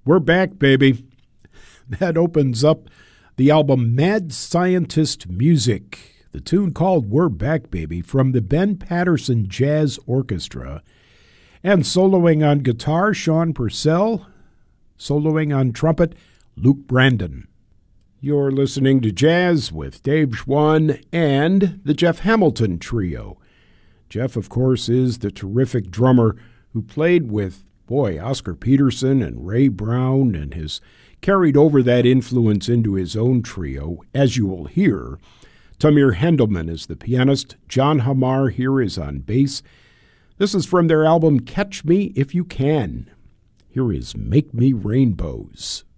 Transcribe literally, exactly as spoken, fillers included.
We're back, baby. That opens up the album Mad Scientist Music, the tune called We're Back, Baby, from the Ben Patterson Jazz Orchestra. And soloing on guitar, Sean Purcell. Soloing on trumpet, Luke Brandon. You're listening to Jazz with Dave Schwann and the Jeff Hamilton Trio. Jeff, of course, is the terrific drummer who played with, boy, Oscar Peterson and Ray Brown, and has carried over that influence into his own trio, as you will hear. Tamir Hendelman is the pianist. John Hamar here is on bass. This is from their album Catch Me If You Can. Here is Make Me Rainbows.